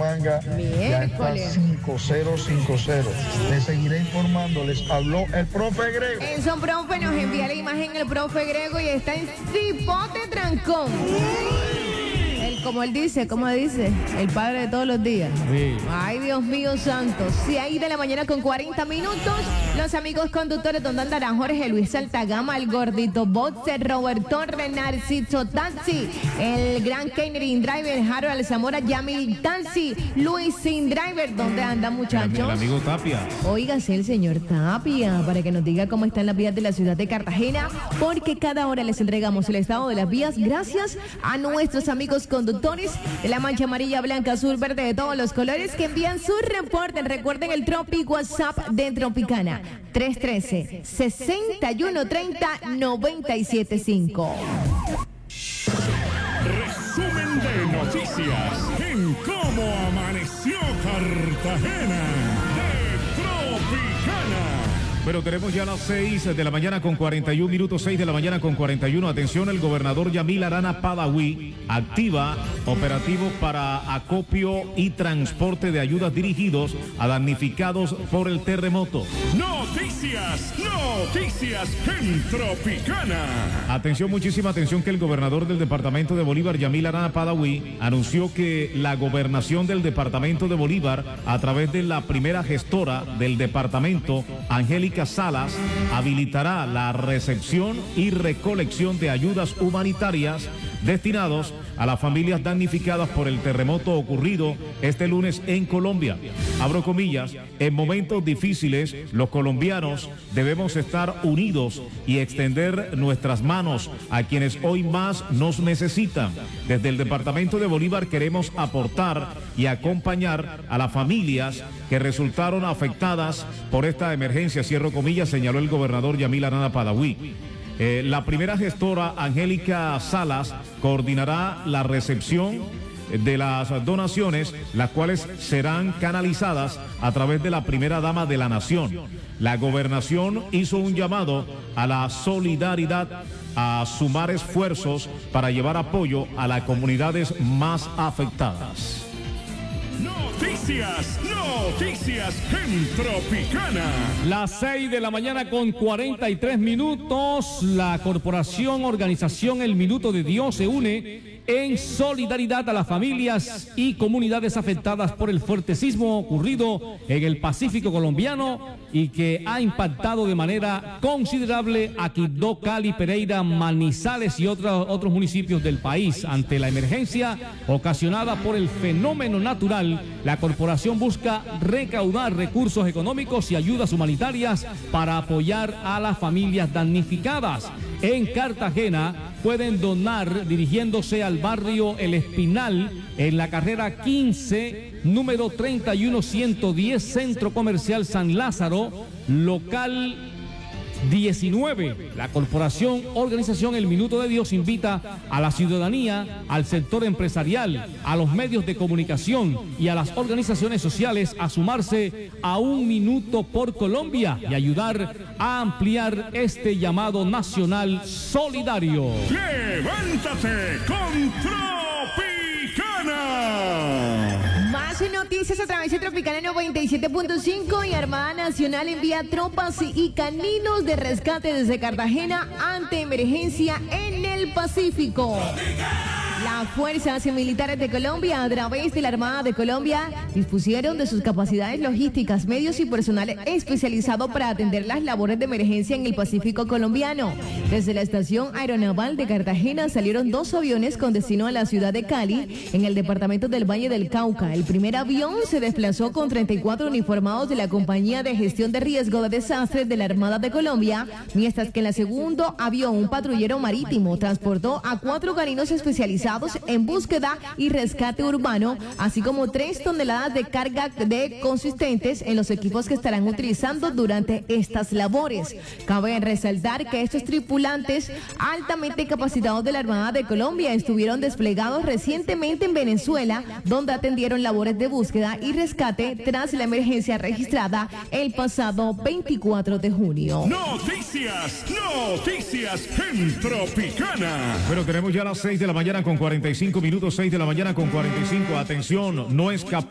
Bucaramanga ya está 5-0. Les seguiré informando. Les habló el profe Grego. Eso, profe, nos envía la imagen el profe Grego y está en Cipote Trancón. Como él dice, el padre de todos los días. Sí. Ay, Dios mío santo. 6 de la mañana con 40 minutos. Los amigos conductores, donde andarán Jorge Luis Altagama, el gordito Boxer, Roberto Renarcito Taxi, el gran Kennedy Driver, Harold Zamora, Yamil Taxi, Luis Sin Driver. ¿Dónde andan, muchachos? El amigo Tapia. Óigase el señor Tapia, para que nos diga cómo están las vías de la ciudad de Cartagena, porque cada hora les entregamos el estado de las vías gracias a nuestros amigos conductores de la mancha amarilla, blanca, azul, verde, de todos los colores, que envían su reporte. Recuerden el Tropic WhatsApp de Tropicana, 313-6130-975. Resumen de noticias en cómo amaneció Cartagena de Tropicana. Bueno, tenemos ya las 6 de la mañana con 41 minutos, 6 de la mañana con 41. Atención, el gobernador Yamil Arana Padaví activa operativos para acopio y transporte de ayudas dirigidos a damnificados por el terremoto. Noticias en Tropicana. Atención, muchísima atención, que el gobernador del departamento de Bolívar, Yamil Arana Padaví, anunció que la gobernación del departamento de Bolívar, a través de la primera gestora del departamento, Angélica Salas, habilitará la recepción y recolección de ayudas humanitarias destinados a las familias damnificadas por el terremoto ocurrido este lunes en Colombia. Abro comillas: en momentos difíciles, los colombianos debemos estar unidos y extender nuestras manos a quienes hoy más nos necesitan. Desde el departamento de Bolívar queremos aportar y acompañar a las familias que resultaron afectadas por esta emergencia, cierro comillas, señaló el gobernador Yamil Arana Padaví. La primera gestora, Angélica Salas, coordinará la recepción de las donaciones, las cuales serán canalizadas a través de la primera dama de la nación. La gobernación hizo un llamado a la solidaridad, a sumar esfuerzos para llevar apoyo a las comunidades más afectadas. Noticias en Tropicana. Las 6 de la mañana con 43 minutos. La corporación, organización El Minuto de Dios se une en solidaridad a las familias y comunidades afectadas por el fuerte sismo ocurrido en el Pacífico colombiano y que ha impactado de manera considerable a Quibdó, Cali, Pereira, Manizales y otros municipios del país. Ante la emergencia ocasionada por el fenómeno natural, la corporación busca recaudar recursos económicos y ayudas humanitarias para apoyar a las familias damnificadas. En Cartagena pueden donar dirigiéndose al barrio El Espinal, en la carrera 15, número 31110, Centro Comercial San Lázaro, local 19. La corporación, organización El Minuto de Dios invita a la ciudadanía, al sector empresarial, a los medios de comunicación y a las organizaciones sociales a sumarse a Un Minuto por Colombia y ayudar a ampliar este llamado nacional solidario. ¡Levántate con Tropicana! Más noticias a través de Tropicana 97.5 y Armada Nacional envía tropas y caninos de rescate desde Cartagena ante emergencia en el Pacífico. Las fuerzas militares de Colombia, a través de la Armada de Colombia, dispusieron de sus capacidades logísticas, medios y personal especializado para atender las labores de emergencia en el Pacífico colombiano. Desde la estación aeronaval de Cartagena salieron 2 aviones con destino a la ciudad de Cali, en el departamento del Valle del Cauca. El primer avión se desplazó con 34 uniformados de la Compañía de Gestión de Riesgo de Desastres de la Armada de Colombia, mientras que en el segundo avión, un patrullero marítimo transportó a 4 caninos especializados en búsqueda y rescate urbano, así como 3 toneladas de carga de consistentes en los equipos que estarán utilizando durante estas labores. Cabe resaltar que estos tripulantes altamente capacitados de la Armada de Colombia estuvieron desplegados recientemente en Venezuela, donde atendieron labores de búsqueda y rescate tras la emergencia registrada el pasado 24 de junio. Noticias en Tropicana. Bueno, tenemos ya las 6 de la mañana con 45 minutos, 6 de la mañana con 45. Atención, no escapó